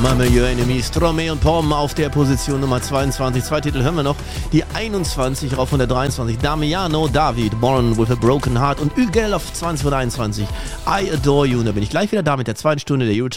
Mama Your Enemy, Stromae und Pom auf der Position Nummer 22. Zwei Titel hören wir noch. Die 21 rauf von der 23. Damiano David, Born with a Broken Heart und Ügel auf 20 und 21. I Adore You. Und da bin ich gleich wieder da mit der zweiten Stunde der Euro